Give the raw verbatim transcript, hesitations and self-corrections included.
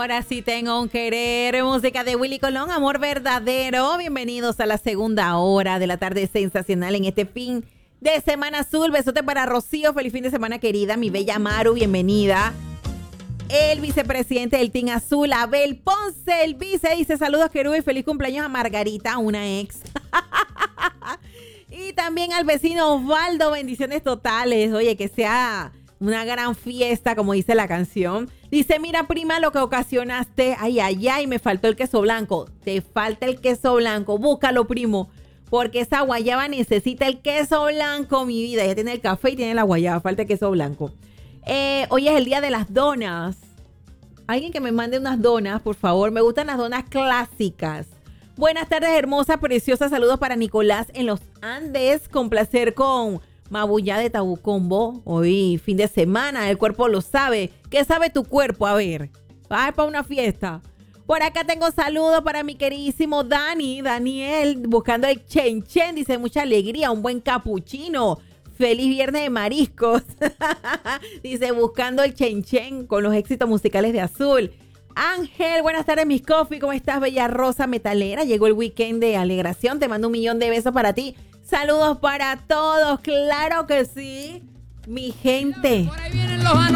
Ahora sí tengo un querer. Música de Willy Colón, amor verdadero. Bienvenidos a la segunda hora de la tarde sensacional en este fin de semana azul. Besote para Rocío. Feliz fin de semana, querida. Mi bella Maru, bienvenida. El vicepresidente del Team Azul, Abel Ponce, el vice, dice saludos, querubín, feliz cumpleaños a Margarita, una ex. Y también al vecino Osvaldo, bendiciones totales. Oye, que sea una gran fiesta, como dice la canción. Dice, mira, prima, lo que ocasionaste. Ay, ay, ay, me faltó el queso blanco. Te falta el queso blanco. Búscalo, primo, porque esa guayaba necesita el queso blanco, mi vida. Ya tiene el café y tiene la guayaba, falta el queso blanco. Eh, hoy es el día de las donas. Alguien que me mande unas donas, por favor. Me gustan las donas clásicas. Buenas tardes, hermosa, preciosa. Saludos para Nicolás en los Andes. Con placer con Mabullá de Tabucombo. Hoy fin de semana, el cuerpo lo sabe. ¿Qué sabe tu cuerpo? A ver, va para una fiesta. Por acá tengo saludos para mi queridísimo Dani, Daniel, buscando el chen chen. Dice, mucha alegría, un buen capuchino. Feliz viernes de mariscos. Dice, buscando el chen chen con los éxitos musicales de Azul. Ángel, buenas tardes, Miss Coffee. ¿Cómo estás, bella rosa metalera? Llegó el weekend de alegración. Te mando un millón de besos para ti. Saludos para todos. Claro que sí, mi gente. Por ahí vienen los